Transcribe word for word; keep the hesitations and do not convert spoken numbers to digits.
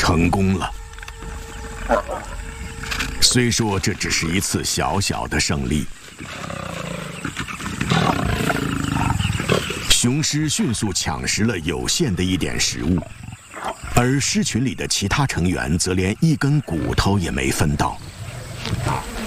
成功了。虽说这只是一次小小的胜利，雄狮迅速抢食了有限的一点食物，而狮群里的其他成员则连一根骨头也没分到。